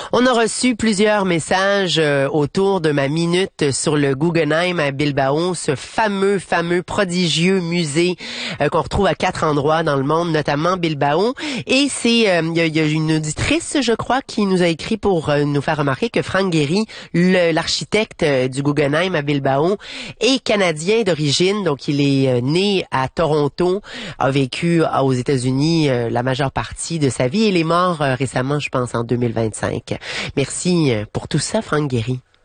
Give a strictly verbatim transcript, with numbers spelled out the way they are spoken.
On a reçu plusieurs messages euh, autour de ma minute sur le Guggenheim à Bilbao, ce fameux, fameux, prodigieux musée euh, qu'on retrouve à quatre endroits dans le monde, notamment Bilbao. Et c'est, il euh, y, y a une auditrice, je crois, qui nous a écrit pour euh, nous faire remarquer que Frank Gehry, le, l'architecte euh, du Guggenheim à Bilbao, est canadien d'origine, donc il est euh, né à Toronto, a vécu euh, aux États-Unis euh, la majeure partie de sa vie. Il est mort euh, récemment, je pense, en deux mille vingt-cinq. Merci pour tout ça, Frank Gehry.